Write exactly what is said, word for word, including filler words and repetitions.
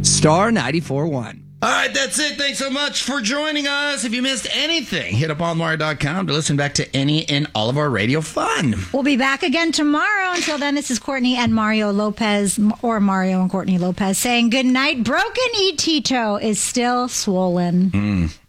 Star ninety-four point one. All right, that's it. Thanks so much for joining us. If you missed anything, hit up on mario dot com to listen back to any and all of our radio fun. We'll be back again tomorrow. Until then, this is Courtney and Mario Lopez, or Mario and Courtney Lopez, saying good night. Broken E. Tito is still swollen. Mm.